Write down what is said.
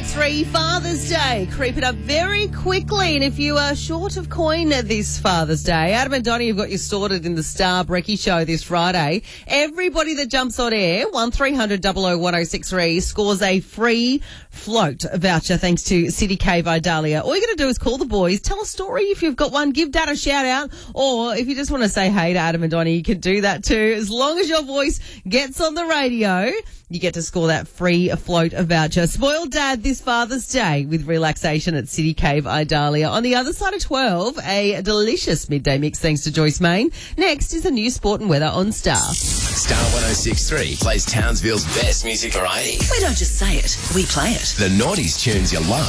1063 Father's Day creeping up very quickly, and if you are short of coin this Father's Day, Adam and Donnie have got you sorted in the Star Brekkie Show this Friday. Everybody that jumps on air, 1300 001063, scores a free float voucher thanks to City Cave Idalia. All you got to do is call the boys, tell a story if you've got one, give Dad a shout out, or if you just want to say hey to Adam and Donnie, you can do that too. As long as your voice gets on the radio, you get to score that free float voucher. Spoil Dad this Father's Day with relaxation at City Cave Idalia. On the other side of 12, a delicious midday mix thanks to Joyce Main. Next is the new sport and weather on Star. Star 106.3 plays Townsville's best music variety. We don't just say it, we play it. The noughties tunes you love.